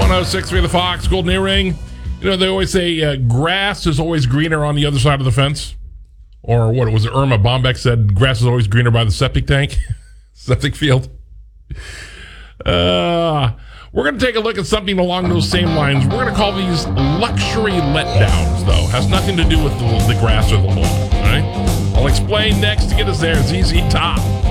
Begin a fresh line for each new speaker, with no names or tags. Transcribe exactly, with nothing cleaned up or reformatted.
one oh six point three The Fox, Golden Earring. You know, they always say uh, grass is always greener on the other side of the fence. Or what was it? Irma Bombeck said grass is always greener by the septic tank, septic field. Uh, we're going to take a look at something along those same lines. We're going to call these luxury letdowns, though. Has nothing to do with the, the grass or the lawn. All right? I'll explain next to get us there. Z Z Top.